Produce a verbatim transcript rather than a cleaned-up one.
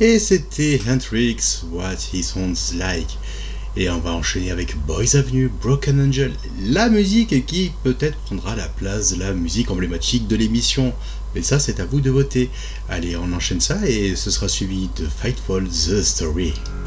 Et c'était Hendrix, What He Sounds Like. Et on va enchaîner avec Boys Avenue, Broken Angel, la musique qui peut-être prendra la place de la musique emblématique de l'émission. Mais ça, c'est à vous de voter. Allez, on enchaîne ça et ce sera suivi de Fightful The Story.